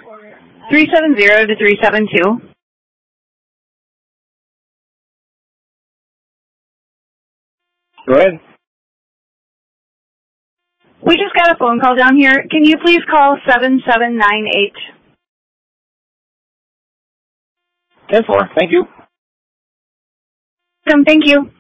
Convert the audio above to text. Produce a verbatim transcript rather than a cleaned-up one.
three seven zero to three seven two. Go ahead. We just got a phone call down here. Can you please call seven seven nine eight? ten four. Thank you. Thank you.